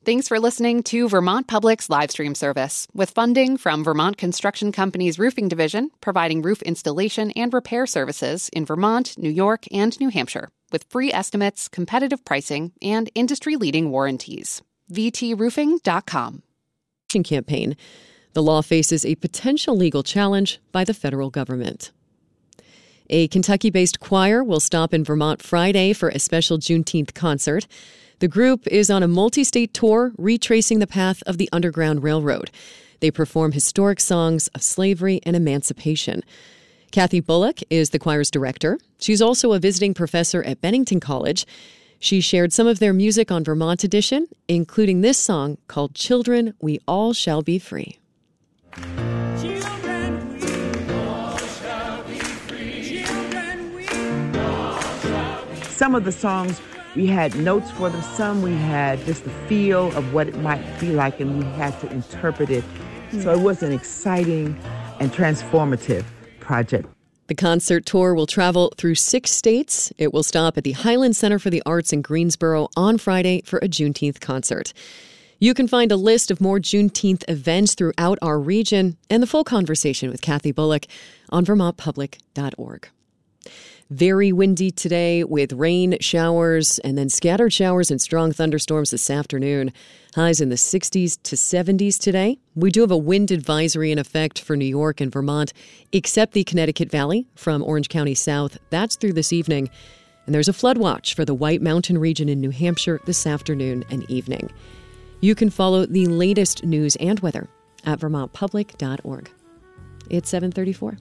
Thanks for listening to Vermont Public's live stream service, with funding from Vermont Construction Company's Roofing Division, providing roof installation and repair services in Vermont, New York, and New Hampshire, with free estimates, competitive pricing, and industry-leading warranties. VTRoofing.com. Campaign. The law faces a potential legal challenge by the federal government. A Kentucky-based choir will stop in Vermont Friday for a special Juneteenth concert. The group is on a multi-state tour retracing the path of the Underground Railroad. They perform historic songs of slavery and emancipation. Kathy Bullock is the choir's director. She's also a visiting professor at Bennington College. She shared some of their music on Vermont Edition, including this song called Children, We All Shall Be Free. Children, we all shall be free. Children, we all shall be free. Some of the songs, we had notes for them. Some we had just the feel of what it might be like, and we had to interpret it. So it was an exciting and transformative project. The concert tour will travel through 6 states. It will stop at the Highland Center for the Arts in Greensboro on Friday for a Juneteenth concert. You can find a list of more Juneteenth events throughout our region and the full conversation with Kathy Bullock on vermontpublic.org. Very windy today with rain, showers, and then scattered showers and strong thunderstorms this afternoon. Highs in the 60s to 70s today. We do have a wind advisory in effect for New York and Vermont, except the Connecticut Valley from Orange County south. That's through this evening. And there's a flood watch for the White Mountain region in New Hampshire this afternoon and evening. You can follow the latest news and weather at vermontpublic.org. It's 7:34.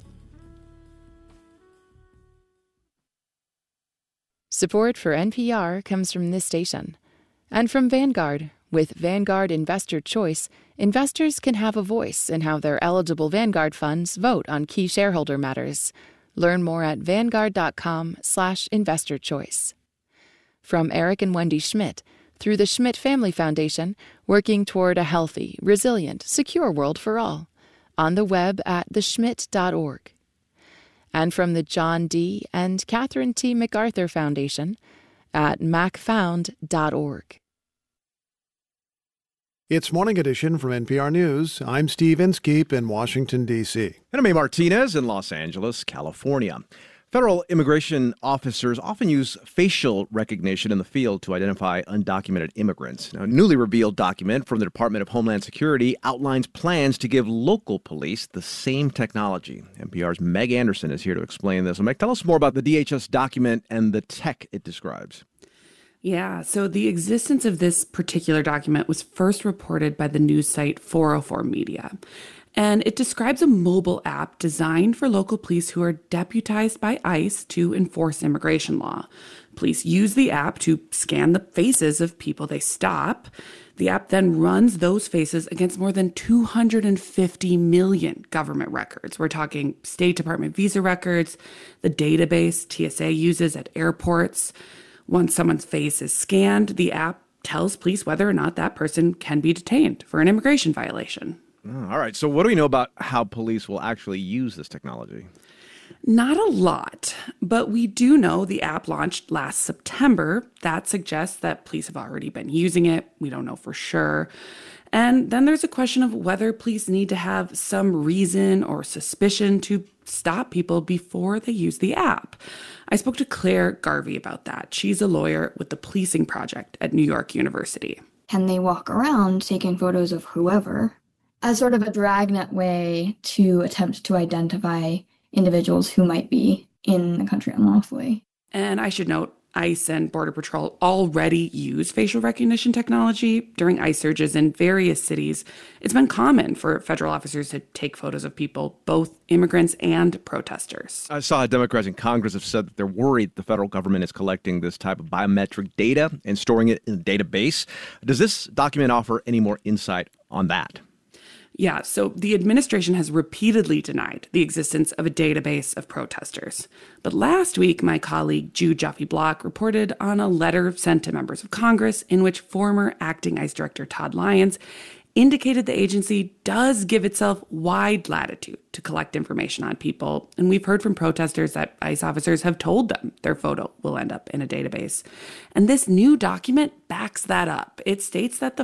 Support for NPR comes from this station and from Vanguard. With Vanguard Investor Choice, investors can have a voice in how their eligible Vanguard funds vote on key shareholder matters. Learn more at vanguard.com/investorchoice. From Eric and Wendy Schmidt, through the Schmidt Family Foundation, working toward a healthy, resilient, secure world for all. On the web at theschmidt.org. And from the John D. and Catherine T. MacArthur Foundation at macfound.org. It's Morning Edition from NPR News. I'm Steve Inskeep in Washington, D.C. And I'm A. Martinez in Los Angeles, California. Federal immigration officers often use facial recognition in the field to identify undocumented immigrants. Now, a newly revealed document from the Department of Homeland Security outlines plans to give local police the same technology. NPR's Meg Anderson is here to explain this. Meg, tell us more about the DHS document and the tech it describes. Yeah, so the existence of this particular document was first reported by the news site 404 Media. And it describes a mobile app designed for local police who are deputized by ICE to enforce immigration law. Police use the app to scan the faces of people they stop. The app then runs those faces against more than 250 million government records. We're talking State Department visa records, the database TSA uses at airports. Once someone's face is scanned, the app tells police whether or not that person can be detained for an immigration violation. Oh, all right. So what do we know about how police will actually use this technology? Not a lot, but we do know the app launched last September. That suggests that police have already been using it. We don't know for sure. And then there's a question of whether police need to have some reason or suspicion to stop people before they use the app. I spoke to Claire Garvey about that. She's a lawyer with the Policing Project at New York University. Can they walk around taking photos of whoever as sort of a dragnet way to attempt to identify individuals who might be in the country unlawfully? And I should note, ICE and Border Patrol already use facial recognition technology. During ICE surges in various cities, it's been common for federal officers to take photos of people, both immigrants and protesters. I saw Democrats in Congress have said that they're worried the federal government is collecting this type of biometric data and storing it in a database. Does this document offer any more insight on that? Yeah, so the administration has repeatedly denied the existence of a database of protesters. But last week, my colleague Jude Joffe-Block reported on a letter sent to members of Congress in which former acting ICE Director Todd Lyons indicated the agency does give itself wide latitude to collect information on people. And we've heard from protesters that ICE officers have told them their photo will end up in a database. And this new document backs that up. It states that the